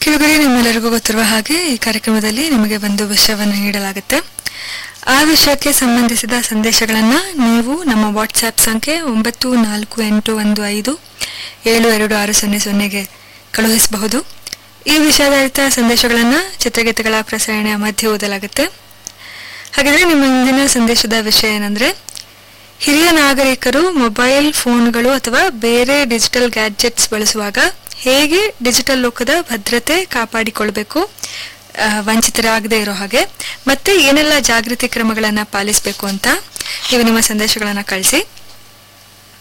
ಕೆಲವರಿಗೆ ನಿಮ್ಮೆಲ್ಲರಿಗೂ ಗೊತ್ತಿರುವ ಹಾಗೆ ಈ ಕಾರ್ಯಕ್ರಮದಲ್ಲಿ ನಿಮಗೆ ಒಂದು ವಿಷಯವನ್ನು ನೀಡಲಾಗುತ್ತೆ. ಆ ವಿಷಯಕ್ಕೆ ಸಂಬಂಧಿಸಿದ ಸಂದೇಶಗಳನ್ನು ನೀವು ನಮ್ಮ ವಾಟ್ಸ್ಆ್ಯಪ್ ಸಂಖ್ಯೆ 948115726000ಗೆ ಕಳುಹಿಸಬಹುದು. ಈ ವಿಷಯಾಧಾರಿತ ಸಂದೇಶಗಳನ್ನು ಚಿತ್ರಗೀತೆಗಳ ಪ್ರಸಾರಣೆಯ ಮಧ್ಯೆ ಓದಲಾಗುತ್ತೆ. ಹಾಗಾದರೆ ನಿಮ್ಮ ಮುಂದಿನ ಸಂದೇಶದ ವಿಷಯ ಏನಂದರೆ, ಹಿರಿಯ ನಾಗರಿಕರು ಮೊಬೈಲ್ ಫೋನ್ಗಳು ಅಥವಾ ಬೇರೆ ಡಿಜಿಟಲ್ ಗ್ಯಾಡ್ಜೆಟ್ಸ್ ಬಳಸುವಾಗ ಹೇಗೆ ಡಿಜಿಟಲ್ ಲೋಕದ ಭದ್ರತೆ ಕಾಪಾಡಿಕೊಳ್ಬೇಕು, ವಂಚಿತರಾಗದೇ ಇರೋ ಹಾಗೆ, ಮತ್ತೆ ಏನೆಲ್ಲ ಜಾಗೃತಿ ಕ್ರಮಗಳನ್ನು ಪಾಲಿಸಬೇಕು ಅಂತ ನೀವು ನಿಮ್ಮ ಸಂದೇಶಗಳನ್ನು ಕಳಿಸಿ.